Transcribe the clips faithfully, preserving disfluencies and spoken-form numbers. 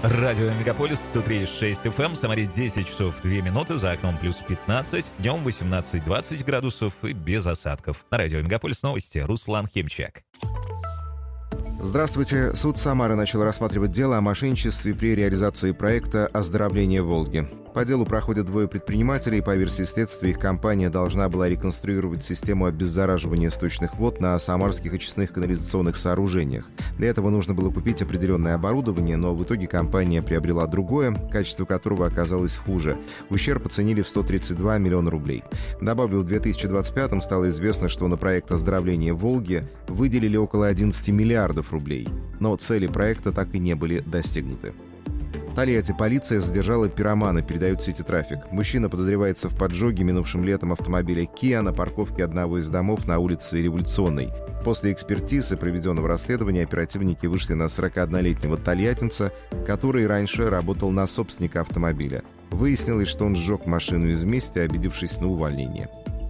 Радио Мегаполис сто три и шесть эф эм. Самаре десять часов две минуты, за окном плюс пятнадцать, днем восемнадцать-двадцать градусов и без осадков. На Радио Мегаполис новости. Руслан Химчак. Здравствуйте. Суд Самары начал рассматривать дело о мошенничестве при реализации проекта «Оздоровление Волги». По делу проходят двое предпринимателей. По версии следствия, их компания должна была реконструировать систему обеззараживания сточных вод на самарских очистных канализационных сооружениях. Для этого нужно было купить определенное оборудование, но в итоге компания приобрела другое, качество которого оказалось хуже. Ущерб оценили в сто тридцать два миллиона рублей. Добавлю, в две тысячи двадцать пятом стало известно, что на проект «Оздоровление Волги» выделили около одиннадцати миллиардов рублей. Но цели проекта так и не были достигнуты. В Тольятти полиция задержала пиромана, передают сети «Трафик». Мужчина подозревается в поджоге минувшим летом автомобиля Kia на парковке одного из домов на улице Революционной. После экспертизы проведенного расследования оперативники вышли на сорокаоднолетнего тольяттинца, который раньше работал на собственника автомобиля. Выяснилось, что он сжег машину из мести, обидевшись на увольнение.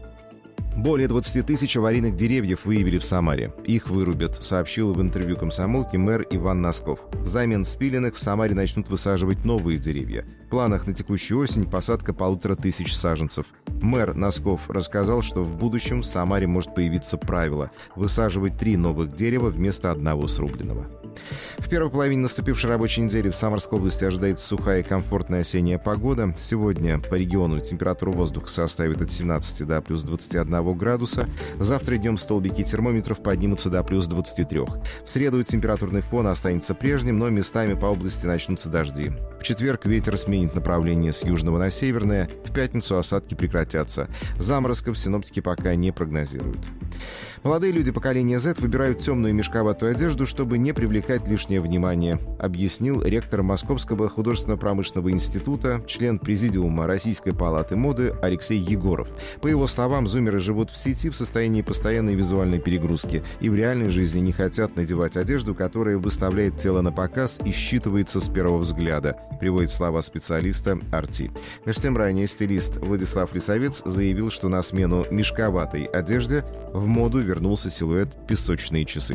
Более двадцати тысяч аварийных деревьев выявили в Самаре. Их вырубят, сообщил в интервью «Комсомолке» мэр Иван Носков. Взамен спиленных в Самаре начнут высаживать новые деревья. В планах на текущую осень посадка полутора тысяч саженцев. Мэр Носков рассказал, что в будущем в Самаре может появиться правило – высаживать три новых дерева вместо одного срубленного. В первой половине наступившей рабочей недели в Самарской области ожидается сухая и комфортная осенняя погода. Сегодня по региону температура воздуха составит от семнадцати до плюс двадцати одного градуса. Завтра днем столбики термометров поднимутся до плюс двадцати трёх. В среду температурный фон останется прежним, но местами по области начнутся дожди. В четверг ветер сменит направление с южного на северное. В пятницу осадки прекратятся. Заморозков синоптики пока не прогнозируют. Молодые люди поколения Z выбирают темную мешковатую одежду, чтобы не привлекать лишнее внимание, объяснил ректор Московского художественно-промышленного института, член президиума Российской палаты моды Алексей Егоров. По его словам, зумеры живут в сети в состоянии постоянной визуальной перегрузки и в реальной жизни не хотят надевать одежду, которая выставляет тело на показ и считывается с первого взгляда, приводит слова специалиста Арти. Между тем, ранее стилист Владислав Лисовец заявил, что на смену мешковатой одежде в моду вернулся силуэт «песочные часы».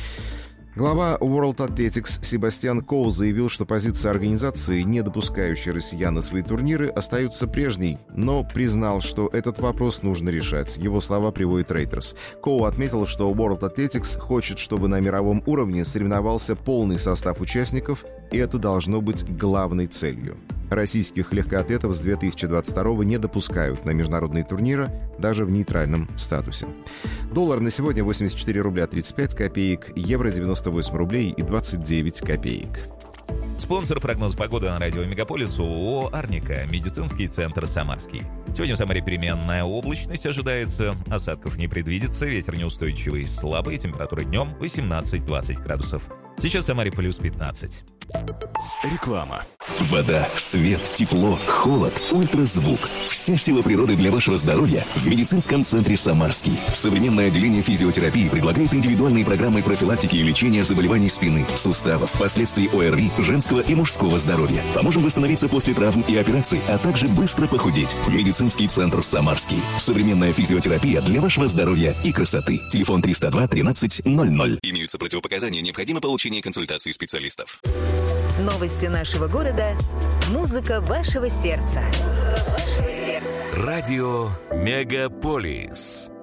Глава World Athletics Себастьян Коу заявил, что позиция организации, не допускающей россиян на свои турниры, остается прежней, но признал, что этот вопрос нужно решать. Его слова приводит Reuters. Коу отметил, что World Athletics хочет, чтобы на мировом уровне соревновался полный состав участников, и это должно быть главной целью. Российских легкоатлетов с две тысячи двадцать второго не допускают на международные турниры даже в нейтральном статусе. Доллар на сегодня восемьдесят четыре рубля тридцать пять копеек, евро девяносто восемь рублей и двадцать девять копеек. Спонсор прогноза погоды на радио Мегаполис ООО «Арника», медицинский центр «Самарский». Сегодня в Самаре переменная облачность ожидается, осадков не предвидится, ветер неустойчивый, слабый, температура днем восемнадцать-двадцать градусов. Сейчас в Самаре плюс пятнадцать. Реклама. Вода, свет, тепло, холод, ультразвук. Вся сила природы для вашего здоровья в медицинском центре «Самарский». Современное отделение физиотерапии предлагает индивидуальные программы профилактики и лечения заболеваний спины, суставов, последствий ОРВИ, женского и мужского здоровья. Поможем восстановиться после травм и операций, а также быстро похудеть. Медицинский центр «Самарский». Современная физиотерапия для вашего здоровья и красоты. Телефон триста два тринадцать ноль ноль. Имеются противопоказания, необходимо получение консультации специалистов. Новости нашего города. Музыка вашего сердца. Музыка вашего сердца. Радио Мегаполис.